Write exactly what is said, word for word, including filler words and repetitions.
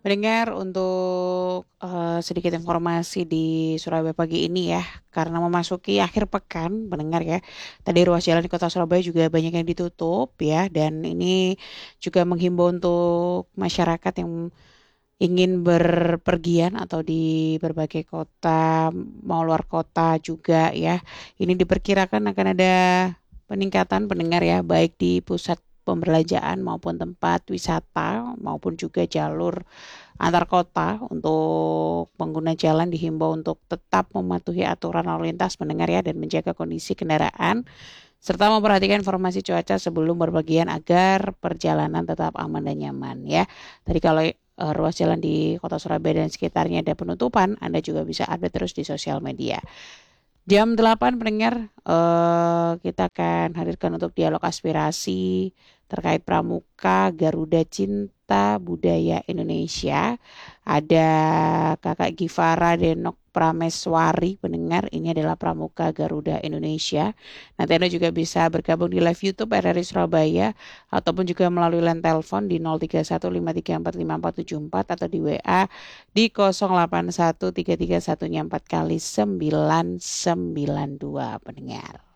Mendengar untuk eh, sedikit informasi di Surabaya pagi ini ya, karena memasuki akhir pekan, mendengar ya. Tadi ruas jalan di Kota Surabaya juga banyak yang ditutup ya, dan ini juga menghimbau untuk masyarakat yang ingin berpergian atau di berbagai kota, mau luar kota juga ya. Ini diperkirakan akan ada peningkatan pendengar ya, baik di pusat pembelanjaan maupun tempat wisata maupun juga jalur antar kota. Untuk pengguna jalan dihimbau untuk tetap mematuhi aturan lalu lintas mendengar ya, dan menjaga kondisi kendaraan serta memperhatikan informasi cuaca sebelum berpergian agar perjalanan tetap aman dan nyaman ya. Tadi kalau eh, ruas jalan di Kota Surabaya dan sekitarnya ada penutupan, Anda juga bisa update terus di sosial media. Jam delapan pendengar, eh, kita akan hadirkan untuk dialog aspirasi terkait Pramuka Garuda Cinta Budaya Indonesia. Ada Kakak Givara Denok Prameswari pendengar, ini adalah Pramuka Garuda Indonesia. Nanti Anda juga bisa bergabung di live YouTube R R I Surabaya ataupun juga melalui line telepon di nol tiga satu lima tiga empat lima empat tujuh empat atau di W A di nol delapan satu tiga tiga satu empat kali sembilan sembilan dua pendengar.